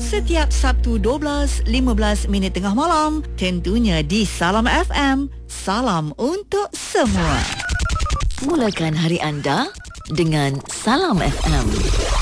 setiap Sabtu 12.15 tengah malam, tentunya di Salam FM. Salam untuk semua. Mulakan hari anda dengan Salam FM.